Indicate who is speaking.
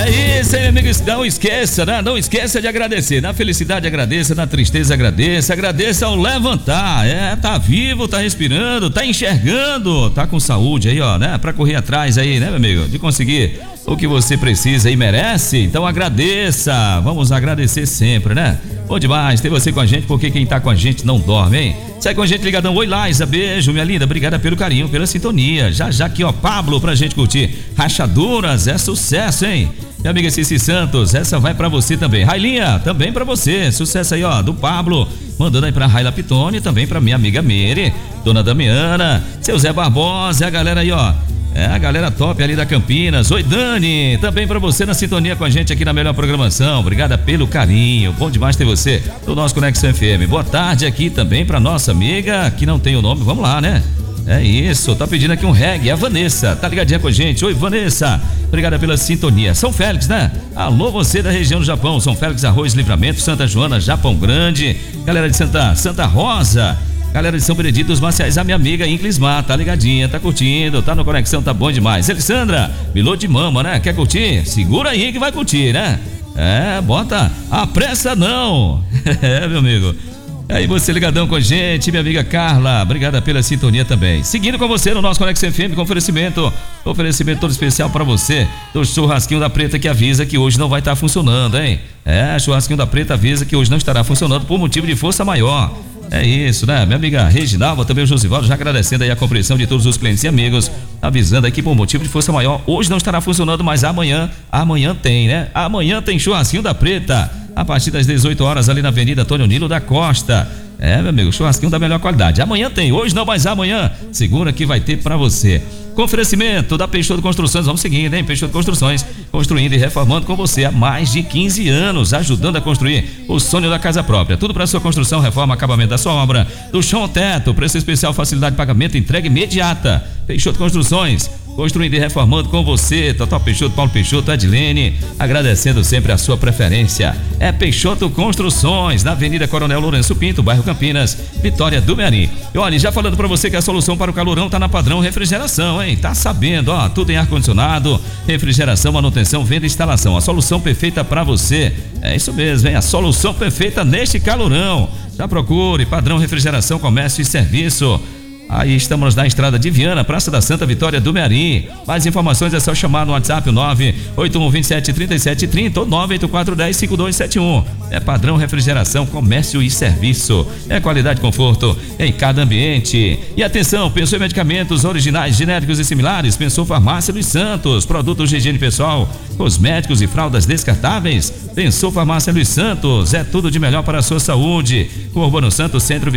Speaker 1: É isso aí, amigo. Não esqueça, né? Não esqueça de agradecer. Na felicidade agradeça, na tristeza agradeça. Agradeça ao levantar. Tá vivo, tá respirando, tá enxergando, tá com saúde aí, ó, né? Pra correr atrás aí, né, meu amigo? De conseguir o que você precisa e merece. Então agradeça. Vamos agradecer sempre, né? Bom demais ter você com a gente, porque quem tá com a gente não dorme, hein? Sai com a gente ligadão. Oi, Laísa, beijo, minha linda. Obrigada pelo carinho, pela sintonia. Já aqui, ó, Pablo, pra gente curtir. Rachaduras, é sucesso, hein? Minha amiga Cici Santos, essa vai pra você também. Railinha, também pra você. Sucesso aí, ó, do Pablo. Mandando aí pra Raila Pitone, também pra minha amiga Meire, Dona Damiana, seu Zé Barbosa, a galera aí, ó. A galera top ali da Campinas. Oi, Dani, também pra você na sintonia com a gente aqui na melhor programação. Obrigada pelo carinho, bom demais ter você no nosso Conexão FM. Boa tarde aqui também pra nossa amiga, que não tem o nome, vamos lá, né? É isso, tá pedindo aqui um reggae, a Vanessa, tá ligadinha com a gente. Oi, Vanessa, obrigada pela sintonia. São Félix, né? Alô, você da região do Japão, São Félix, Arroz, Livramento, Santa Joana, Japão Grande, galera de Santa Rosa, galera de São Benedito dos Marciais, a minha amiga Inclismar, tá ligadinha, tá curtindo, tá no Conexão, tá bom demais. Alessandra, piloto de mama, né? Quer curtir? Segura aí que vai curtir, né? Bota a pressa não. Meu amigo. Aí você ligadão com a gente, minha amiga Carla, obrigada pela sintonia também. Seguindo com você no nosso Conexão FM com oferecimento todo especial para você do Churrasquinho da Preta, que avisa que hoje não vai estar funcionando, hein? Churrasquinho da Preta avisa que hoje não estará funcionando por motivo de força maior. É isso, né? Minha amiga Reginalva, também o Josivaldo, já agradecendo aí a compreensão de todos os clientes e amigos, avisando aqui por motivo de força maior, hoje não estará funcionando, mas amanhã tem, né? Amanhã tem Churrasquinho da Preta, a partir das 18 horas ali na Avenida Antônio Nilo da Costa. Meu amigo, churrasquinho da melhor qualidade. Amanhã tem, hoje não, mas amanhã segura que vai ter pra você. Com oferecimento da Peixoto Construções, vamos seguindo, hein? Peixoto Construções, construindo e reformando com você há mais de 15 anos, ajudando a construir o sonho da casa própria. Tudo para sua construção, reforma, acabamento da sua obra, do chão ao teto, preço especial, facilidade de pagamento, entrega imediata. Peixoto Construções, construindo e reformando com você. Totó Peixoto, Paulo Peixoto, Edilene, agradecendo sempre a sua preferência. É Peixoto Construções, na Avenida Coronel Lourenço Pinto, bairro Campinas, Vitória do Mearim. E olha, já falando pra você que a solução para o calorão tá na Padrão Refrigeração, hein? Tá sabendo, ó, tudo em ar-condicionado, refrigeração, manutenção, venda e instalação. A solução perfeita pra você. É isso mesmo, hein? A solução perfeita neste calorão. Já procure Padrão Refrigeração, Comércio e Serviço. Aí estamos na Estrada de Viana, Praça da Santa Vitória do Mearim. Mais informações é só chamar no WhatsApp 981273730 ou 984105271. É Padrão Refrigeração, Comércio e Serviço. É qualidade e conforto em cada ambiente. E atenção, pensou em medicamentos originais, genéricos e similares? Pensou Farmácia Luiz Santos, produtos de higiene pessoal, cosméticos e fraldas descartáveis? Pensou Farmácia Luiz Santos, é tudo de melhor para a sua saúde. Com Urbano Santos, Centro